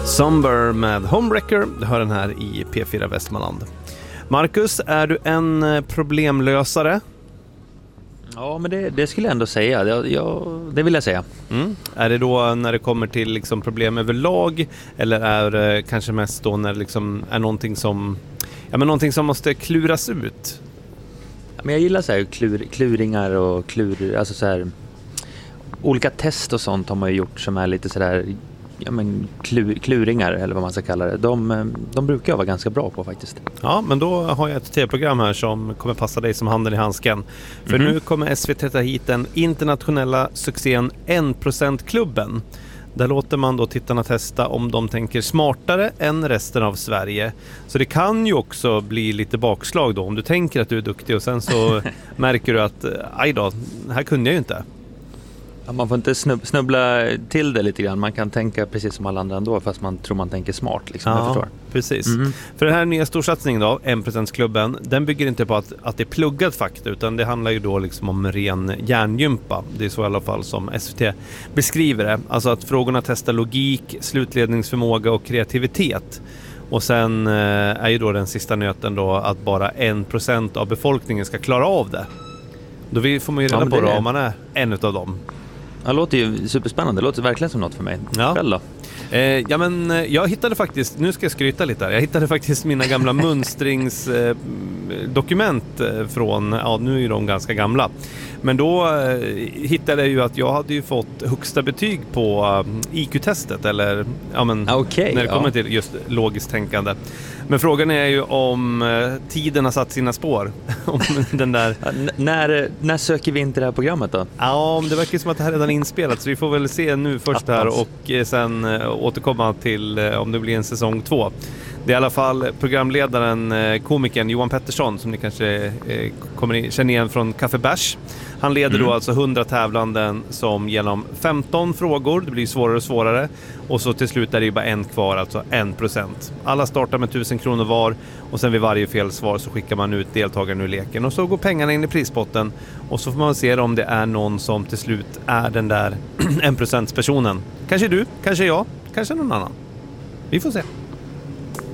Somber med Homewrecker, du hör den här i P4 Västmanland. Marcus, är du en problemlösare? Ja, men det skulle jag ändå säga. Det vill jag säga. Är det då när det kommer till liksom problem överlag, eller är det kanske mest då när det liksom är någonting som måste kluras ut? Men jag gillar så här kluringar och alltså så här, olika test och sånt har man ju gjort som är lite så där, kluringar eller vad man ska kalla det. De brukar jag vara ganska bra på faktiskt. Ja, men då har jag ett tv-program här som kommer passa dig som handen i handsken. För nu kommer SVT ta hit den internationella succén 1%-klubben. Där låter man då tittarna testa om de tänker smartare än resten av Sverige. Så det kan ju också bli lite bakslag då om du tänker att du är duktig och sen så märker du att aj då, här kunde jag ju inte. Ja, man får inte snubbla till det lite grann. Man kan tänka precis som alla andra ändå, fast man tror man tänker smart liksom, jag förstår. Precis. För den här nya storsatsningen då, 1%-klubben, den bygger inte på att det är pluggat fakta, utan det handlar ju då liksom om ren hjärngympa. Det är så i alla fall som SVT beskriver det. Alltså att frågorna testar logik, slutledningsförmåga och kreativitet. Och sen är ju då den sista nöten då att bara 1% av befolkningen ska klara av det. Då får man ju reda på då om man är en utav dem. Det låter ju superspännande. Det låter verkligen som något för mig. Ja. Själv då? Ja, men jag hittade faktiskt, nu ska jag skryta lite här. Jag hittade faktiskt mina gamla mönstringsdokument från, nu är de ganska gamla. Men då hittade jag ju att jag hade ju fått högsta betyg på IQ-testet, eller när det kommer till just logiskt tänkande. Men frågan är ju om tiden har satt sina spår. Om den där... När söker vi in till det här programmet då? Ja, det verkar som att det här redan är inspelat, så vi får väl se nu först här och sen återkomma till om det blir en säsong 2. Det är i alla fall programledaren, komikern Johan Pettersson, som ni kanske känner igen från Café Bärs. Han leder då alltså 100 tävlanden som genom 15 frågor, det blir svårare och svårare, och så till slut är det ju bara en kvar, alltså 1%. Alla startar med 1000 kronor var, och sen vid varje fel svar så skickar man ut deltagaren ur leken, och så går pengarna in i prispotten, och så får man se om det är någon som till slut är den där 1%-personen. Kanske du, kanske jag, kanske någon annan. Vi får se.